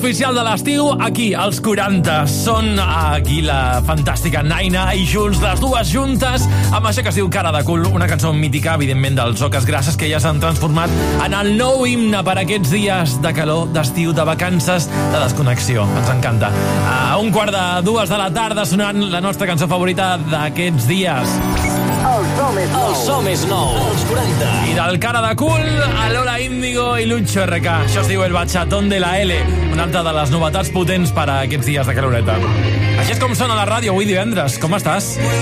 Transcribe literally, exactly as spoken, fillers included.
oficial de l'estiu, aquí, als quaranta. Són aquí la fantàstica Naina i Jules, les dues juntes, amb això que es diu Cara de cul, una cançó mítica, evidentment, dels Oques Grasses, que ja s'han transformat en el nou himne per aquests dies de calor, d'estiu, de vacances, de desconnexió. Ens encanta. A un quart de dues de la tarda sonant la nostra cançó favorita d'aquests dies. El so més nou. El so més nou. Els quaranta. I del Cara de cul a Lola Índigo i Lucho erre ca. Això es diu El Bachatón de la L, una altra de les novetats potents per a aquests dies de caloreta. Així és com sona la ràdio avui divendres. Com estàs?